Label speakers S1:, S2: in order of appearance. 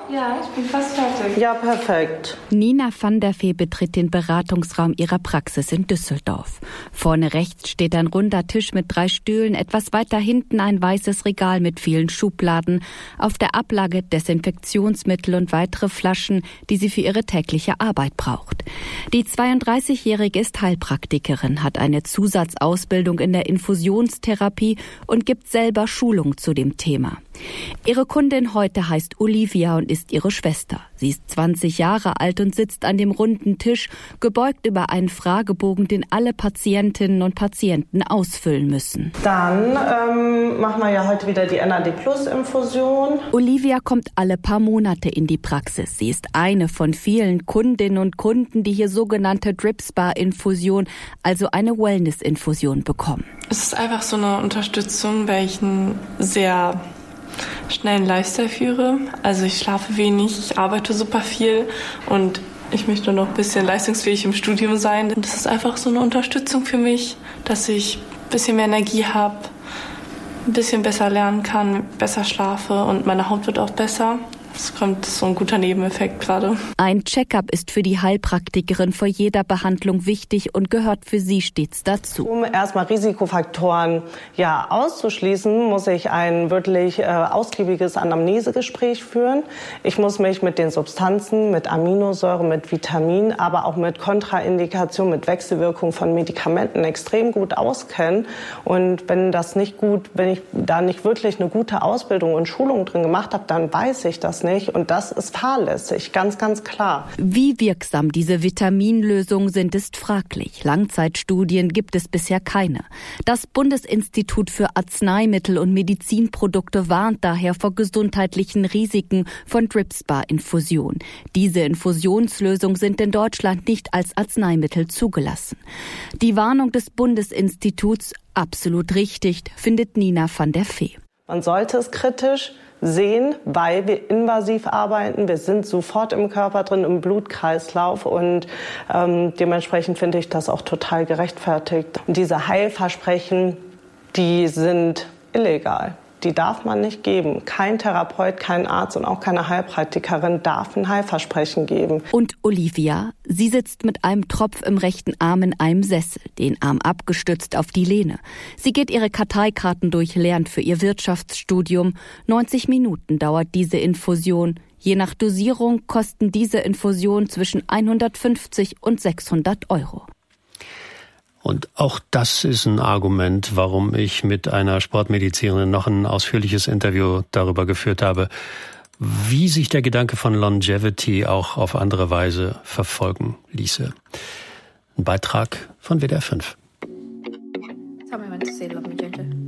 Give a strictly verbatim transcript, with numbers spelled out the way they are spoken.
S1: Ja, ich bin fast fertig.
S2: Ja, perfekt.
S3: Nina van der Vee betritt den Beratungsraum ihrer Praxis in Düsseldorf. Vorne rechts steht ein runder Tisch mit drei Stühlen, etwas weiter hinten ein weißes Regal mit vielen Schubladen. Auf der Ablage Desinfektionsmittel und weitere Flaschen, die sie für ihre tägliche Arbeit braucht. Die zweiunddreißigjährige ist Heilpraktikerin, hat eine Zusatzausbildung in der Infusionstherapie und gibt selber Schulung zu dem Thema. Ihre Kundin heute heißt Olivia und ist ihre Schwester. Sie ist zwanzig Jahre alt und sitzt an dem runden Tisch, gebeugt über einen Fragebogen, den alle Patientinnen und Patienten ausfüllen müssen.
S2: Dann ähm, machen wir ja heute wieder die N A D Plus Infusion.
S3: Olivia kommt alle paar Monate in die Praxis. Sie ist eine von vielen Kundinnen und Kunden, die hier sogenannte Drip Spa Infusion, also eine Wellness-Infusion bekommen.
S1: Es ist einfach so eine Unterstützung, weil ich einen sehr schnellen Lifestyle führe. Also ich schlafe wenig, ich arbeite super viel und ich möchte noch ein bisschen leistungsfähig im Studium sein. Und das ist einfach so eine Unterstützung für mich, dass ich ein bisschen mehr Energie habe, ein bisschen besser lernen kann, besser schlafe und meine Haut wird auch besser. Es kommt so ein guter Nebeneffekt gerade.
S3: Ein Check-up ist für die Heilpraktikerin vor jeder Behandlung wichtig und gehört für sie stets dazu.
S2: Um erstmal Risikofaktoren ja, auszuschließen, muss ich ein wirklich äh, ausgiebiges Anamnesegespräch führen. Ich muss mich mit den Substanzen, mit Aminosäuren, mit Vitaminen, aber auch mit Kontraindikationen, mit Wechselwirkung von Medikamenten extrem gut auskennen. Und wenn das nicht gut, wenn ich da nicht wirklich eine gute Ausbildung und Schulung drin gemacht habe, dann weiß ich das nicht. Und das ist fahrlässig, ganz, ganz klar.
S3: Wie wirksam diese Vitaminlösungen sind, ist fraglich. Langzeitstudien gibt es bisher keine. Das Bundesinstitut für Arzneimittel und Medizinprodukte warnt daher vor gesundheitlichen Risiken von Drip Spa Infusion. Diese Infusionslösungen sind in Deutschland nicht als Arzneimittel zugelassen. Die Warnung des Bundesinstituts absolut richtig, findet Nina van der Vee.
S2: Man sollte es kritisch sehen, weil wir invasiv arbeiten. Wir sind sofort im Körper drin, im Blutkreislauf und ähm, dementsprechend finde ich das auch total gerechtfertigt. Und diese Heilversprechen, die sind illegal. Die darf man nicht geben. Kein Therapeut, kein Arzt und auch keine Heilpraktikerin darf ein Heilversprechen geben.
S3: Und Olivia, sie sitzt mit einem Tropf im rechten Arm in einem Sessel, den Arm abgestützt auf die Lehne. Sie geht ihre Karteikarten durch, lernt für ihr Wirtschaftsstudium. neunzig Minuten dauert diese Infusion. Je nach Dosierung kosten diese Infusionen zwischen hundertfünfzig und sechshundert Euro.
S4: Und auch das ist ein Argument, warum ich mit einer Sportmedizinerin noch ein ausführliches Interview darüber geführt habe, wie sich der Gedanke von Longevity auch auf andere Weise verfolgen ließe. Ein Beitrag von W D R fünf.
S5: Tell me when to say love me, Ginger.